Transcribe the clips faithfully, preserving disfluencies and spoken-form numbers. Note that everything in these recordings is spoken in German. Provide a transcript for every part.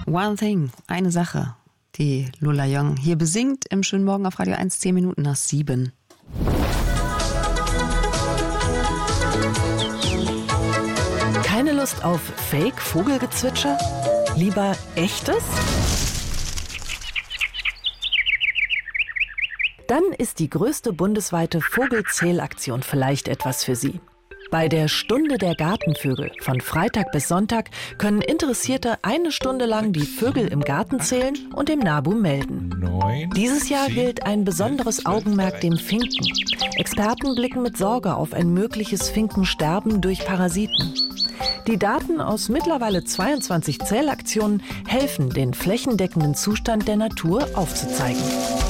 One Thing, eine Sache, die Lola Young hier besingt im schönen Morgen auf Radio eins, zehn Minuten nach sieben. Keine Lust auf Fake-Vogelgezwitscher? Lieber echtes? Dann ist die größte bundesweite Vogelzählaktion vielleicht etwas für Sie. Bei der Stunde der Gartenvögel von Freitag bis Sonntag können Interessierte eine Stunde lang die Vögel im Garten zählen und dem NABU melden. Neun, Dieses Jahr zehn, gilt ein besonderes zwölf, Augenmerk dem Finken. Experten blicken mit Sorge auf ein mögliches Finkensterben durch Parasiten. Die Daten aus mittlerweile zweiundzwanzig Zählaktionen helfen, den flächendeckenden Zustand der Natur aufzuzeigen.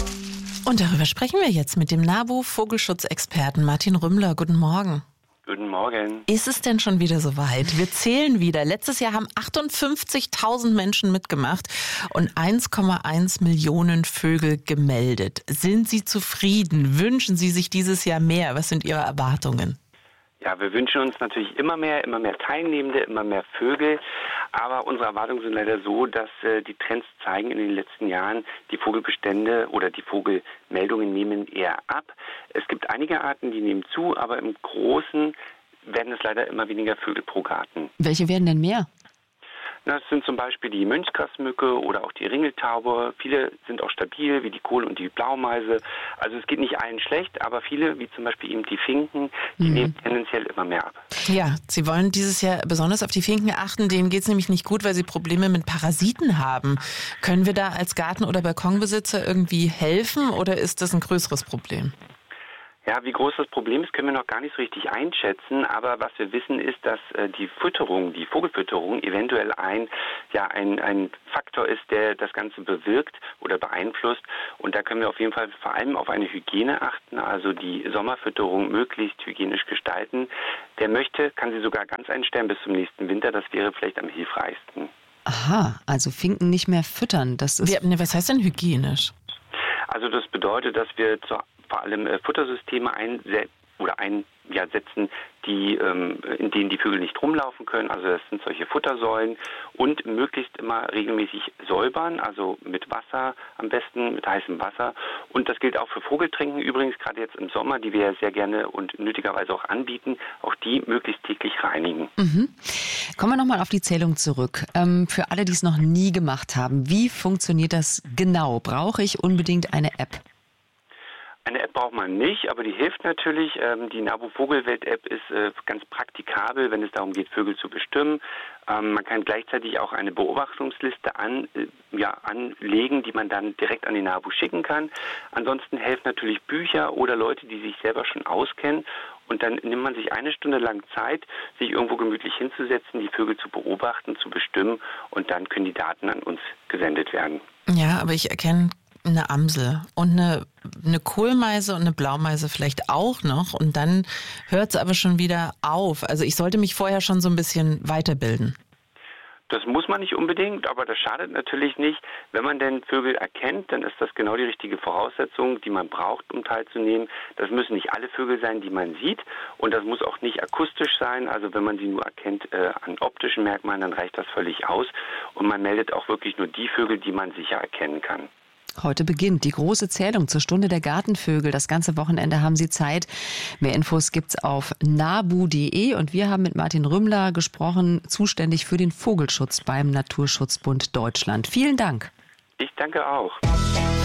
Und darüber sprechen wir jetzt mit dem NABU-Vogelschutzexperten Martin Rümmler. Guten Morgen. Guten Morgen. Ist es denn schon wieder soweit? Wir zählen wieder. Letztes Jahr haben achtundfünfzigtausend Menschen mitgemacht und eins Komma eins Millionen Vögel gemeldet. Sind Sie zufrieden? Wünschen Sie sich dieses Jahr mehr? Was sind Ihre Erwartungen? Ja, wir wünschen uns natürlich immer mehr, immer mehr Teilnehmende, immer mehr Vögel. Aber unsere Erwartungen sind leider so, dass äh, die Trends zeigen in den letzten Jahren, die Vogelbestände oder die Vogelmeldungen nehmen eher ab. Es gibt einige Arten, die nehmen zu, aber im Großen werden es leider immer weniger Vögel pro Garten. Welche werden denn mehr? Das sind zum Beispiel die Mönchsgrasmücke oder auch die Ringeltaube. Viele sind auch stabil, wie die Kohl- und die Blaumeise. Also es geht nicht allen schlecht, aber viele, wie zum Beispiel eben die Finken, die mhm. nehmen tendenziell immer mehr ab. Ja, Sie wollen dieses Jahr besonders auf die Finken achten. Denen geht es nämlich nicht gut, weil sie Probleme mit Parasiten haben. Können wir da als Garten- oder Balkonbesitzer irgendwie helfen oder ist das ein größeres Problem? Ja, wie groß das Problem ist, können wir noch gar nicht so richtig einschätzen. Aber was wir wissen, ist, dass äh, die Fütterung, die Vogelfütterung eventuell ein, ja, ein, ein Faktor ist, der das Ganze bewirkt oder beeinflusst. Und da können wir auf jeden Fall vor allem auf eine Hygiene achten, also die Sommerfütterung möglichst hygienisch gestalten. Wer möchte, kann sie sogar ganz einstellen bis zum nächsten Winter. Das wäre vielleicht am hilfreichsten. Aha, also Finken nicht mehr füttern. Das ist Ja, ne, was heißt denn hygienisch? Also das bedeutet, dass wir zur vor allem äh, Futtersysteme einsetzen oder einsetzen, die, ähm, in denen die Vögel nicht rumlaufen können. Also das sind solche Futtersäulen und möglichst immer regelmäßig säubern, also mit Wasser am besten, mit heißem Wasser. Und das gilt auch für Vogeltränken übrigens, gerade jetzt im Sommer, die wir ja sehr gerne und nötigerweise auch anbieten, auch die möglichst täglich reinigen. Mhm. Kommen wir nochmal auf die Zählung zurück. Ähm, für alle, die es noch nie gemacht haben, wie funktioniert das genau? Brauche ich unbedingt eine App? Eine App braucht man nicht, aber die hilft natürlich. Ähm, die NABU Vogelwelt-App ist äh, ganz praktikabel, wenn es darum geht, Vögel zu bestimmen. Ähm, man kann gleichzeitig auch eine Beobachtungsliste an, äh, ja, anlegen, die man dann direkt an die NABU schicken kann. Ansonsten helfen natürlich Bücher oder Leute, die sich selber schon auskennen. Und dann nimmt man sich eine Stunde lang Zeit, sich irgendwo gemütlich hinzusetzen, die Vögel zu beobachten, zu bestimmen. Und dann können die Daten an uns gesendet werden. Ja, aber ich erkenne eine Amsel und eine, eine Kohlmeise und eine Blaumeise vielleicht auch noch. Und dann hört es aber schon wieder auf. Also ich sollte mich vorher schon so ein bisschen weiterbilden. Das muss man nicht unbedingt, aber das schadet natürlich nicht. Wenn man denn Vögel erkennt, dann ist das genau die richtige Voraussetzung, die man braucht, um teilzunehmen. Das müssen nicht alle Vögel sein, die man sieht. Und das muss auch nicht akustisch sein. Also wenn man sie nur erkennt äh, an optischen Merkmalen, dann reicht das völlig aus. Und man meldet auch wirklich nur die Vögel, die man sicher erkennen kann. Heute beginnt die große Zählung zur Stunde der Gartenvögel. Das ganze Wochenende haben Sie Zeit. Mehr Infos gibt's auf nabu punkt de und wir haben mit Martin Rümmler gesprochen, zuständig für den Vogelschutz beim Naturschutzbund Deutschland. Vielen Dank. Ich danke auch.